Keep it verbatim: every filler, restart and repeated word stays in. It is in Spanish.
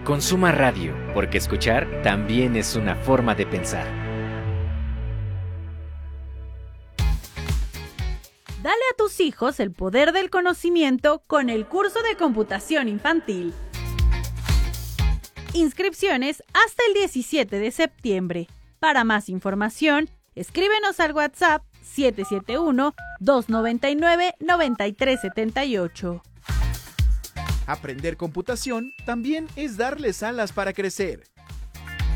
Consuma radio, porque escuchar también es una forma de pensar. Dale a tus hijos el poder del conocimiento con el curso de computación infantil. Inscripciones hasta el diecisiete de septiembre. Para más información, escríbenos al WhatsApp siete siete uno, dos nueve nueve, nueve tres siete ocho. Aprender computación también es darles alas para crecer.